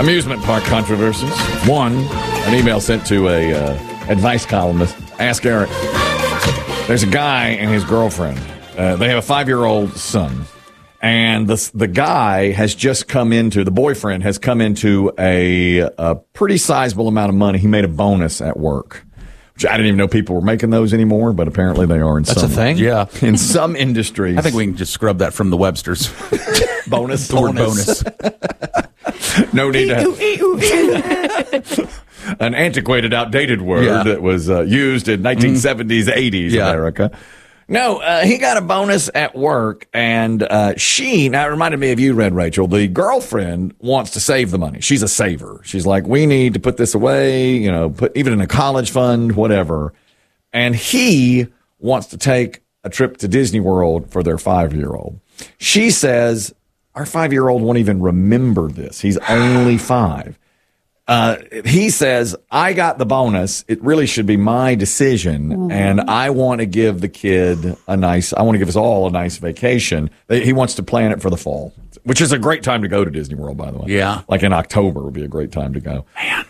Amusement park controversies. One, an email sent to a advice columnist. Ask Eric. There's a guy and his girlfriend. They have a 5-year-old son. And the guy has just the boyfriend has come into a pretty sizable amount of money. He made a bonus at work, which I didn't even know people were making those anymore, but apparently they are in some. That's a thing? Yeah. In some industries. I think we can just scrub that from the Webster's. Bonus. The word bonus. No need to have an antiquated, outdated word that was used in 1970s, 80s America. No, he got a bonus at work, and now it reminded me of you, Red Rachel. The girlfriend wants to save the money. She's a saver. She's like, we need to put this away, put even in a college fund, whatever. And he wants to take a trip to Disney World for their 5-year-old. She says, our 5-year-old won't even remember this. He's only 5. He says, I got the bonus. It really should be my decision. And I want to give the kid I want to give us all a nice vacation. He wants to plan it for the fall, which is a great time to go to Disney World, by the way. Yeah. Like in October would be a great time to go. Man.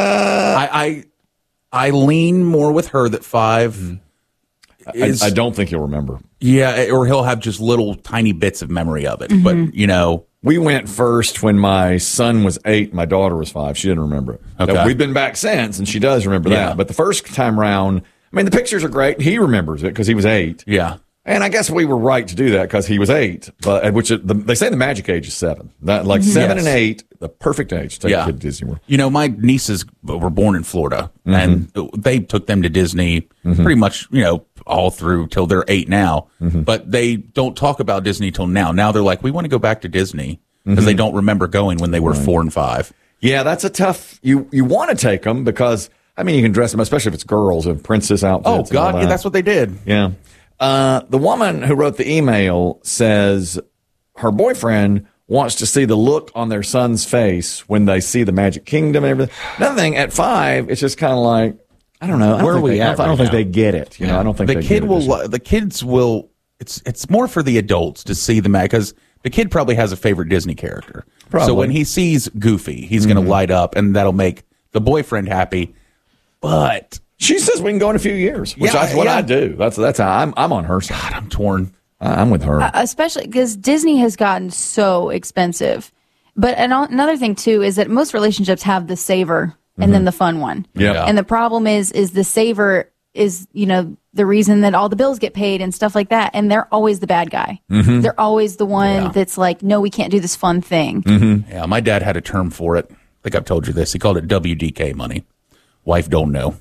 I lean more with her that 5 I don't think he'll remember. Yeah, or he'll have just little tiny bits of memory of it. But, we went first when my son was 8, my daughter was 5. She didn't remember it. Okay. We've been back since, and she does remember that. But the first time round, the pictures are great. He remembers it because he was 8. Yeah. And I guess we were right to do that because he was 8. But they say the magic age is 7. 7 and 8, the perfect age to take a kid to Disney World. My nieces were born in Florida, and they took them to Disney pretty much, all through till they're 8 now. But they don't talk about Disney till now. Now they're like, we want to go back to Disney because they don't remember going when they were 4 and 5. Yeah, that's a tough. You want to take them because you can dress them, especially if it's girls, in princess outfits. Oh God, that's what they did. Yeah. The woman who wrote the email says her boyfriend wants to see the look on their son's face when they see the Magic Kingdom and everything. Another thing, at 5, it's just kind of like, I don't know. Where are we at? I don't think they get it. I don't think the kids will. It's more for the adults to see the because the kid probably has a favorite Disney character. Probably. So when he sees Goofy, he's going to light up, and that'll make the boyfriend happy. But she says we can go in a few years, which that's what I do. That's how I'm on her side. God, I'm torn. I'm with her, especially because Disney has gotten so expensive. But another thing too is that most relationships have the saver and then the fun one. Yeah. And the problem is the saver is the reason that all the bills get paid and stuff like that. And they're always the bad guy. They're always the one that's like, no, we can't do this fun thing. Yeah, my dad had a term for it. I think I've told you this. He called it WDK money. Wife don't know.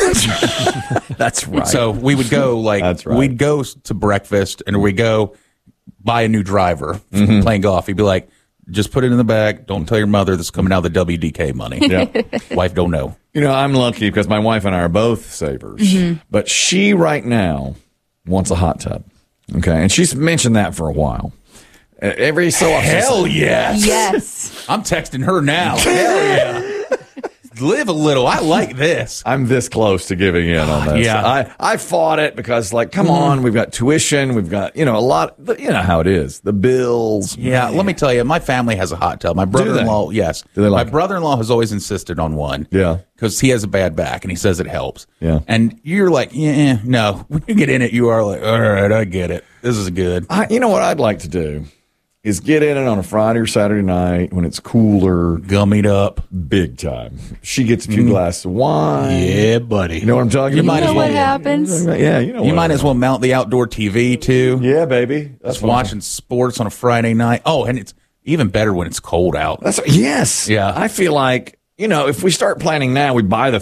That's right. So we would go we'd go to breakfast and we go buy a new driver playing golf. He'd be like, just put it in the bag. Don't tell your mother this is coming out of the WDK money. Yeah. Wife don't know. I'm lucky because my wife and I are both savers. But she right now wants a hot tub. Okay. And she's mentioned that for a while. Every so often. Hell yes. Yes. I'm texting her now. Hell yeah. Live a little. I like this. I'm this close to giving in on this. Yeah. I fought it because, come on, we've got tuition, we've got, a lot, how it is, the bills. Yeah, let me tell you, my family has a hot tub. My brother-in-law, yes. Do they like my brother-in-law has always insisted on one. Yeah. Because he has a bad back, and he says it helps. Yeah. And you're like, no. When you get in it, you are like, all right, I get it. This is good. You know what I'd like to do? Is get in it on a Friday or Saturday night when it's cooler. Gummied up. Big time. She gets a few glasses of wine. Yeah, buddy. You know what I'm talking about? You know what happens? Yeah, you know You might as well mount the outdoor TV, too. Yeah, baby. That's watching sports on a Friday night. Oh, and it's even better when it's cold out. Yes. Yeah. I feel like, if we start planning now, we buy the